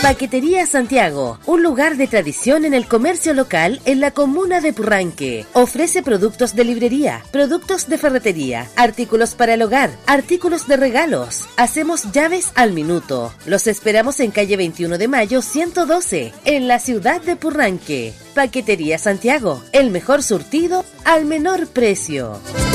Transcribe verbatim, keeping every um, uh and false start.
Paquetería Santiago, un lugar de tradición en el comercio local en la comuna de Purranque. Ofrece productos de librería, productos de ferretería, artículos para el hogar, artículos de regalos. Hacemos llaves al minuto. Los esperamos en calle veintiuno de mayo ciento doce, en la ciudad de Purranque. Paquetería Santiago, el mejor surtido al menor precio.